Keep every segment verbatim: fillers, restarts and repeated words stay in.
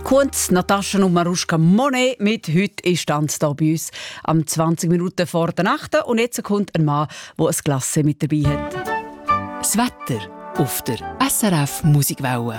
Kunz, Natascha und Maruschka Monet mit «Heute ist Tanz» hier bei uns. Am zwanzig Minuten vor der Nacht. Und jetzt kommt ein Mann, der ein Glas mit dabei hat. Das Wetter auf der S R F Musikwelle.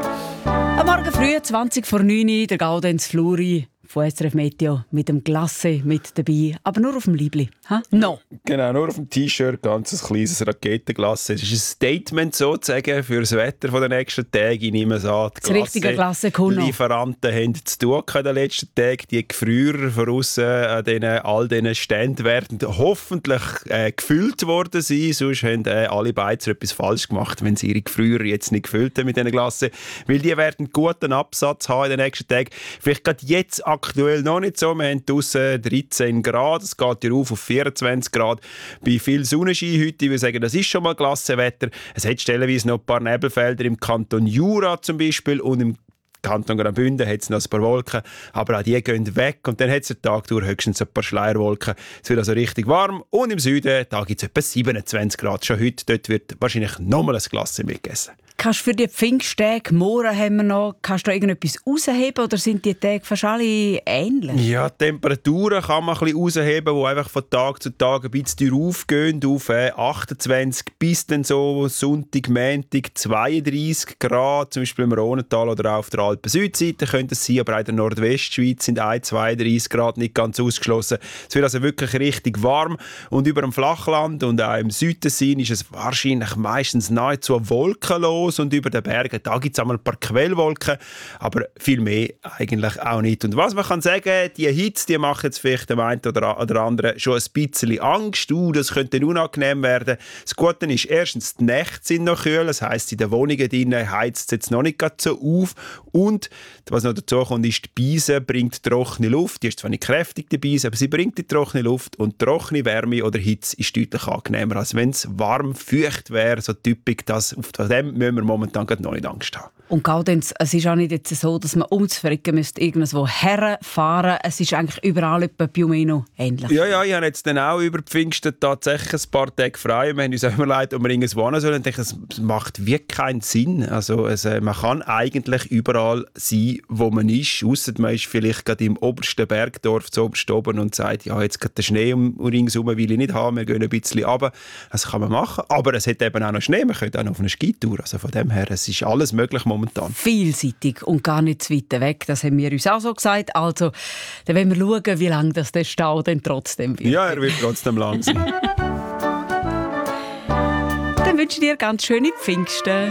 Am Morgen früh, zwanzig vor neun Uhr, der Gaudenz Fluri von S R F Meteo mit dem Glasse mit dabei, aber nur auf dem Liebli. Ha? No. Genau, nur auf dem T-Shirt, ganz ein kleines Raketenglasse. Es ist ein Statement sozusagen für das Wetter der nächsten Tage. Ich nehme es an, die das richtige Glasse kommt noch. Lieferanten haben zu tun in den letzten Tagen. Die Gefrierer von aussen an den, all diesen Ständen werden hoffentlich äh, gefüllt worden sein. Sonst haben äh, alle Beizer etwas falsch gemacht, wenn sie ihre Gefrierer jetzt nicht gefüllt haben mit diesen Glasse. Weil die werden guten Absatz haben in den nächsten Tagen. Vielleicht gerade jetzt aktuell noch nicht so. Wir haben draussen dreizehn Grad, es geht hier auf auf vierundzwanzig Grad. Bei viel Sonnenschein heute, ich würde sagen, das ist schon mal Klassenwetter. Es hat stellenweise noch ein paar Nebelfelder im Kanton Jura zum Beispiel und im Kanton Graubünden hat es noch ein paar Wolken, aber auch die gehen weg und dann hat es den Tag durch höchstens ein paar Schleierwolken. Es wird also richtig warm und im Süden da gibt es etwa siebenundzwanzig Grad. Schon heute dort wird wahrscheinlich nochmal ein Glas mitgegessen. Kannst du für die Pfingsttage, morgen haben wir noch, kannst du irgendetwas rausheben oder sind die Tage fast alle ähnlich? Ja, die Temperaturen kann man ein bisschen rausheben, die einfach von Tag zu Tag ein bisschen raufgehen, auf achtundzwanzig bis dann so Sonntag, Montag zweiunddreissig Grad, zum Beispiel im Rhonental oder auch auf der Alpen-Südseite könnte es sein, aber auch in der Nordwestschweiz sind zweiunddreissig Grad nicht ganz ausgeschlossen. Es wird also wirklich richtig warm und über dem Flachland und auch im Südtessin ist es wahrscheinlich meistens nahezu wolkenlos. Und über den Bergen, da gibt es einmal ein paar Quellwolken, aber viel mehr eigentlich auch nicht. Und was man kann sagen, die Hitze, die macht jetzt vielleicht dem einen oder, oder anderen schon ein bisschen Angst. Uh, das könnte unangenehm werden. Das Gute ist, erstens, die Nächte sind noch kühl, das heisst, in den Wohnungen drinnen heizt es jetzt noch nicht so auf. Und was noch dazu kommt, ist, die Beise bringt trockene Luft. Die ist zwar nicht kräftig, die Beise, aber sie bringt die trockene Luft. Und trockene Wärme oder Hitze ist deutlich angenehmer, als wenn es warm, feucht wäre, so typisch. Das, auf dem müssen wir momentan noch nicht Angst haben. Und Gaudenz, es ist auch nicht jetzt so, dass man umzufricken müsste, irgendwo herfahren. Es ist eigentlich überall etwa bei Jumeno ähnlich. Ja, ja, ich habe jetzt dann auch über Pfingsten tatsächlich ein paar Tage frei. Wir haben uns auch überlegt, ob wir irgendwo wohnen sollen. Ich denke, es macht wirklich keinen Sinn. Also, es, man kann eigentlich überall sein, wo man ist. Ausser man ist vielleicht gerade im obersten Bergdorf, zu oberst oben und sagt, ja, jetzt geht der Schnee um ringsherum, will ich nicht haben, wir gehen ein bisschen runter. Das kann man machen. Aber es hat eben auch noch Schnee, man könnte auch noch auf eine Skitour. Also von dem her, es ist alles möglich momentan. Vielseitig und gar nicht zu weit weg, das haben wir uns auch so gesagt. Also, dann wollen wir schauen, wie lange das der Stau denn trotzdem wird. Ja, er wird trotzdem lang sein. Dann wünsche ich dir ganz schöne Pfingsten.